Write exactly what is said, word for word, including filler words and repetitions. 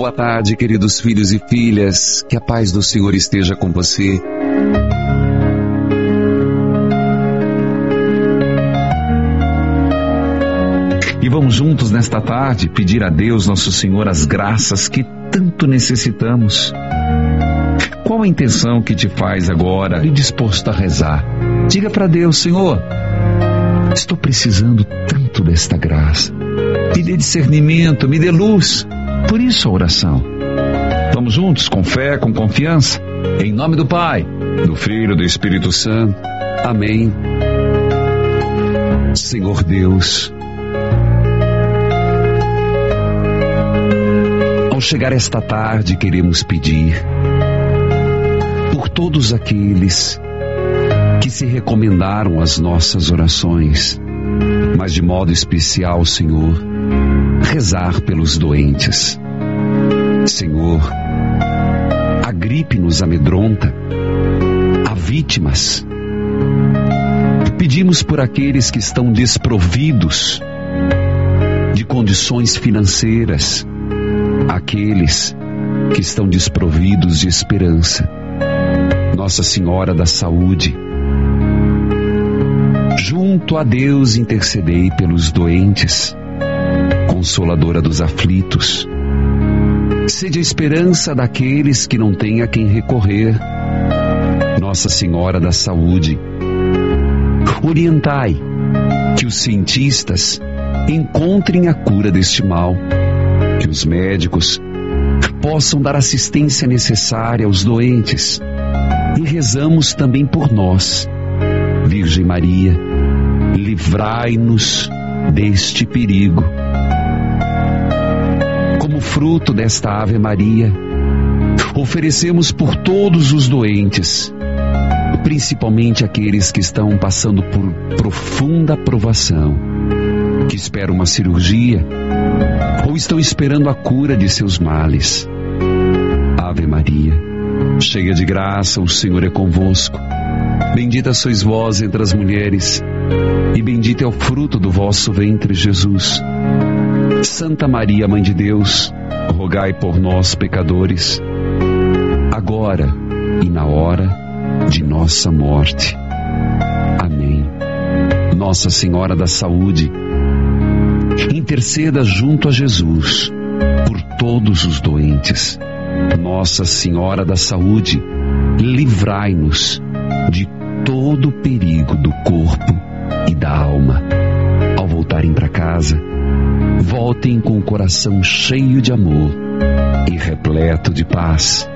boa tarde, queridos filhos e filhas. Que a paz do Senhor esteja com você. E vamos juntos nesta tarde pedir a Deus, nosso Senhor, as graças que tanto necessitamos. Qual a intenção que te faz agora e disposto a rezar? Diga para Deus: Senhor, estou precisando tanto desta graça. Me dê discernimento, me dê luz. Por isso a oração. Vamos juntos, com fé, com confiança. Em nome do Pai, do Filho e do Espírito Santo. Amém. Senhor Deus, ao chegar esta tarde, queremos pedir por todos aqueles que se recomendaram às nossas orações, mas de modo especial, Senhor, rezar pelos doentes. Senhor, a gripe nos amedronta, há vítimas. Pedimos por aqueles que estão desprovidos de condições financeiras, aqueles que estão desprovidos de esperança. Nossa Senhora da Saúde, junto a Deus intercedei pelos doentes, Consoladora dos aflitos. Sede a esperança daqueles que não têm a quem recorrer. Nossa Senhora da Saúde, orientai que os cientistas encontrem a cura deste mal, que os médicos possam dar assistência necessária aos doentes. E rezamos também por nós. Virgem Maria, livrai-nos deste perigo. Como fruto desta Ave Maria, oferecemos por todos os doentes, principalmente aqueles que estão passando por profunda provação, que esperam uma cirurgia ou estão esperando a cura de seus males. Ave Maria, cheia de graça, o Senhor é convosco. Bendita sois vós entre as mulheres, e bendito é o fruto do vosso ventre, Jesus. Santa Maria, Mãe de Deus, rogai por nós, pecadores, agora e na hora de nossa morte. Amém. Nossa Senhora da Saúde, interceda junto a Jesus por todos os doentes. Nossa Senhora da Saúde, livrai-nos de todo o perigo do corpo e da alma. Ao voltarem para casa, voltem com o coração cheio de amor e repleto de paz.